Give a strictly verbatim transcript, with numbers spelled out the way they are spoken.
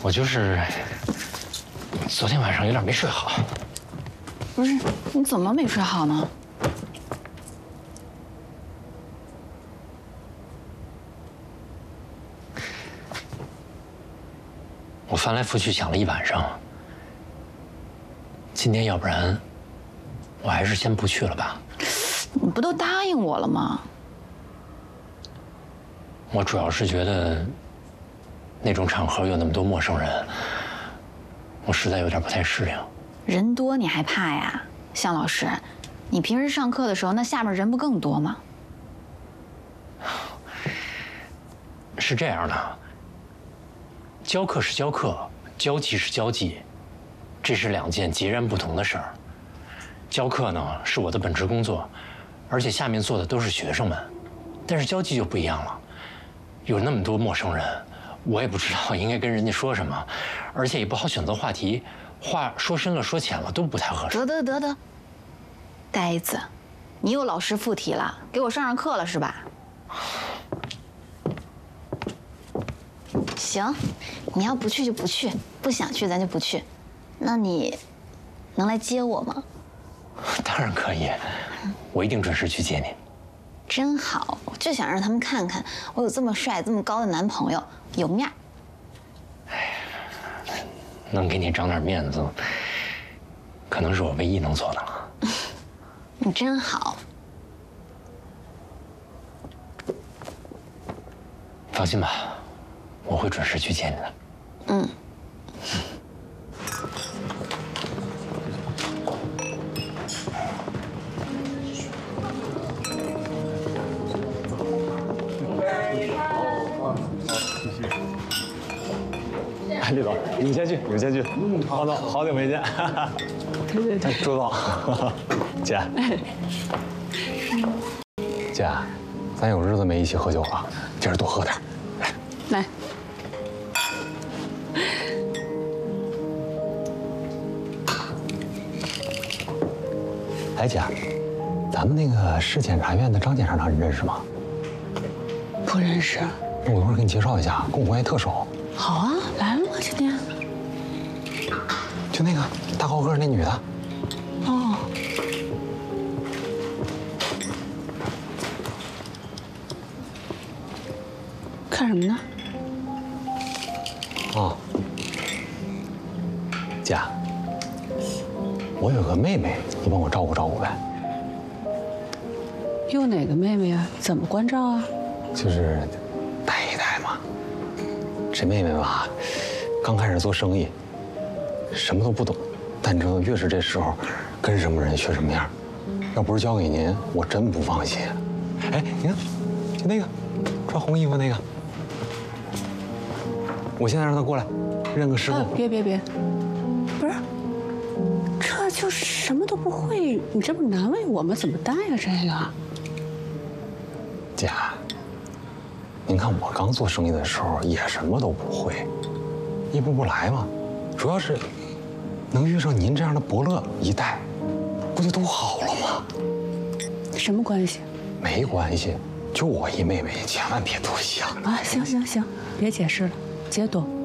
我就是昨天晚上有点没睡好。 不是，你怎么没睡好呢？ 我翻来覆去想了一晚上，今天要不然我还是先不去了吧。 你不都答应我了吗？ 我主要是觉得那种场合有那么多陌生人，我实在有点不太适应。 人多你还怕呀，向老师？你平时上课的时候，那下面人不更多吗？ 是这样的，教课是教课，交际是交际，这是两件截然不同的事儿。教课呢是我的本职工作，而且下面坐的都是学生们，但是交际就不一样了。有那么多陌生人，我也不知道应该跟人家说什么，而且也不好选择话题，话说深了说浅了都不太合适。 得得得得，呆子，你又老师附体了，给我上上课了是吧？行，你要不去就不去，不想去咱就不去。那你能来接我吗？ 当然可以，我一定准时去接你。 真好，我就想让他们看看我有这么帅、这么高的男朋友，有面儿。 哎，能给你长点面子，可能是我唯一能做的了。 你真好。 放心吧，我会准时去接你的。 嗯。 哎，李总，你们先去，你们先去。嗯，好的，好久没见。对对对，朱总，姐，姐，咱有日子没一起喝酒了，今儿多喝点。来， 来。 哎，姐，咱们那个市检察院的张检察长你认识吗？ 不认识。 那我一会儿给你介绍一下，跟我关系特熟。 好啊，来了吗？今天？ 就那个大高个那女的。 哦。看什么呢？ 哦，姐，我有个妹妹，你帮我照顾照顾呗。 有哪个妹妹啊？怎么关照啊？ 就是带一带嘛。这妹妹吧，刚开始做生意，什么都不懂，但你知道，越是这时候，跟什么人学什么样。要不是交给您，我真不放心。哎，你看，就那个穿红衣服那个，我现在让他过来认个师傅。 啊、别别别，不是，这就什么都不会，你这不难为我吗？怎么带呀这个？ 姐，您看我刚做生意的时候也什么都不会，一步步来嘛。主要是能遇上您这样的伯乐一带，不就都好了吗？ 什么关系？ 没关系，就我一妹妹，千万别多想啊！行行行，别解释了，姐懂。